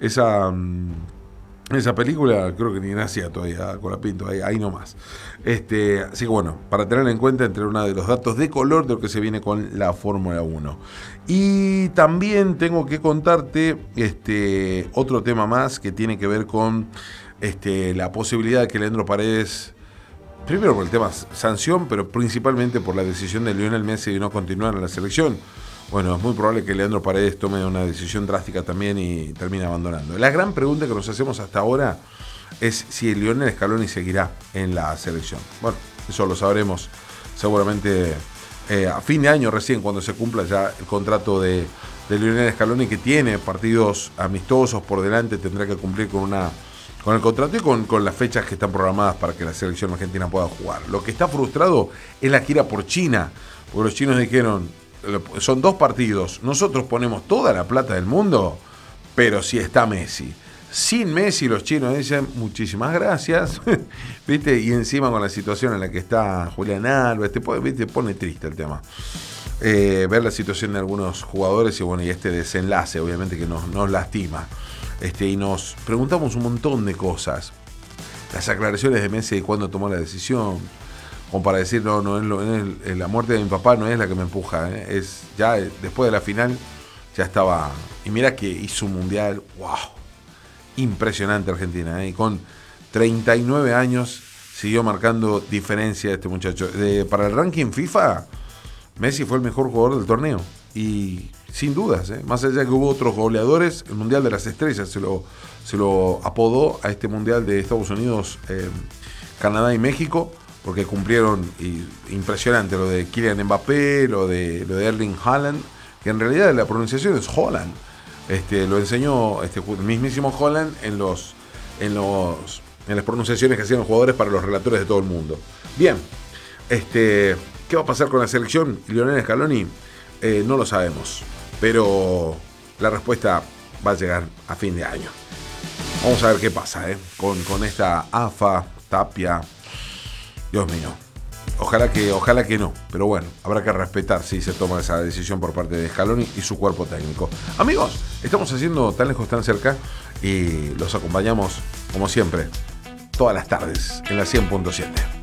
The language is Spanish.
esa película, creo que ni nacía todavía con la Pinto, ahí nomás. Así que bueno, para tener en cuenta entre uno de los datos de color de lo que se viene con la Fórmula 1. Y también tengo que contarte otro tema más que tiene que ver con la posibilidad de que Leandro Paredes, primero por el tema sanción, pero principalmente por la decisión de Lionel Messi de no continuar en la selección. Bueno, es muy probable que Leandro Paredes tome una decisión drástica también y termine abandonando. La gran pregunta que nos hacemos hasta ahora es si Lionel Scaloni seguirá en la selección. Bueno, eso lo sabremos seguramente a fin de año recién, cuando se cumpla ya el contrato de Lionel Scaloni, que tiene partidos amistosos por delante, tendrá que cumplir con el contrato y con las fechas que están programadas para que la selección argentina pueda jugar. Lo que está frustrado es la gira por China, porque los chinos dijeron, son 2 partidos, nosotros ponemos toda la plata del mundo, pero si está Messi. Sin Messi los chinos dicen muchísimas gracias, ¿viste? Y encima con la situación en la que está Julián Álvarez, ¿viste? Pone triste el tema. Ver la situación de algunos jugadores y bueno, y este desenlace obviamente que nos lastima. Y nos preguntamos un montón de cosas. Las aclaraciones de Messi de cuándo tomó la decisión, como para decir, la muerte de mi papá no es la que me empuja, es ya después de la final ya estaba. Y mira que hizo un mundial, wow, impresionante Argentina, y con 39 años siguió marcando diferencia este muchacho. Para el ranking FIFA, Messi fue el mejor jugador del torneo, y sin dudas, más allá de que hubo otros goleadores, el Mundial de las Estrellas se lo apodó a este Mundial de Estados Unidos, Canadá y México, porque cumplieron, impresionante lo de Kylian Mbappé, lo de Erling Haaland, que en realidad la pronunciación es Holland. Lo enseñó el mismísimo Holland en las pronunciaciones que hacían los jugadores para los relatores de todo el mundo. Bien, ¿qué va a pasar con la selección? Lionel Scaloni, no lo sabemos, pero la respuesta va a llegar a fin de año. Vamos a ver qué pasa con esta AFA, Tapia. Dios mío, ojalá que no, pero bueno, habrá que respetar si se toma esa decisión por parte de Scaloni y su cuerpo técnico. Amigos, estamos haciendo Tan Lejos, Tan Cerca y los acompañamos, como siempre, todas las tardes en la 100.7.